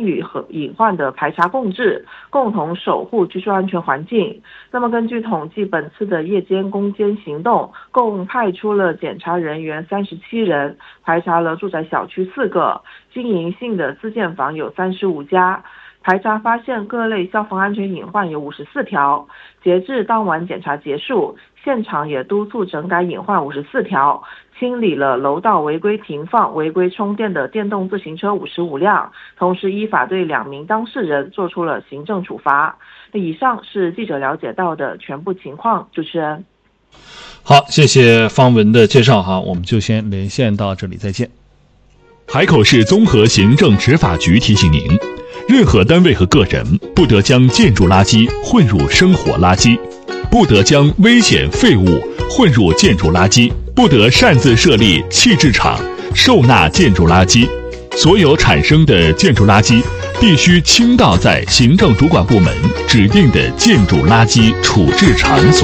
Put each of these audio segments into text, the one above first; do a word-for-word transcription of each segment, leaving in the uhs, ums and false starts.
与和隐患的排查共治，共同守护居住安全环境。那么根据统计，本次的夜间攻坚行动共派出了检查人员三十七人，排查了住宅小区四个，经营性的自建房有三十五家，排查发现各类消防安全隐患有五十四条。截至当晚检查结束，现场也督促整改隐患五十四条，清理了楼道违规停放、违规充电的电动自行车五十五辆，同时依法对两名当事人做出了行政处罚。以上是记者了解到的全部情况，主持人。 好，谢谢方文的介绍哈，我们就先连线到这里，再见。 海口市综合行政执法局提醒您，任何单位和个人不得将建筑垃圾混入生活垃圾，不得将危险废物混入建筑垃圾，不得擅自设立弃置场，收纳建筑垃圾。所有产生的建筑垃圾必须倾倒在行政主管部门指定的建筑垃圾处置场所。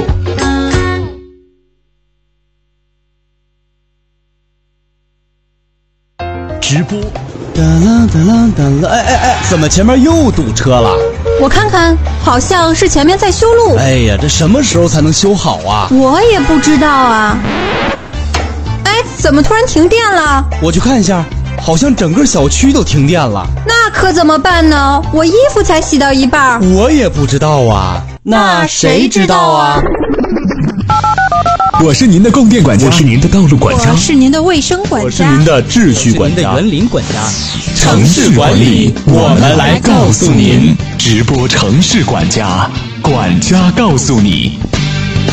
直播，哒啦哒啦哒啦，哎哎哎，怎么前面又堵车了？ 我看看，好像是前面在修路。 哎呀，这什么时候才能修好啊？ 我也不知道啊。哎，怎么突然停电了？ 我去看一下，好像整个小区都停电了。 那可怎么办呢？我衣服才洗到一半。 我也不知道啊。那谁知道啊？ 我是您的供电管家，我是您的道路管家， 我是您的卫生管家， 我是您的秩序管家， 我是您的园林管家。 城市管理，我们来告诉您。直播城市管家，管家告诉你。